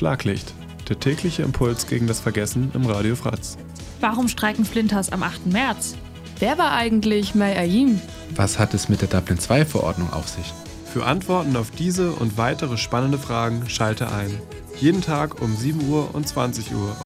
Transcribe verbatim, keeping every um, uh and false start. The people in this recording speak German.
Schlaglicht, der tägliche Impuls gegen das Vergessen im Radio Fratz. Warum streiken Flinters am achten März? Wer war eigentlich May Ayim? Was hat es mit der Dublin zwei Verordnung auf sich? Für Antworten auf diese und weitere spannende Fragen schalte ein. Jeden Tag um sieben Uhr und zwanzig Uhr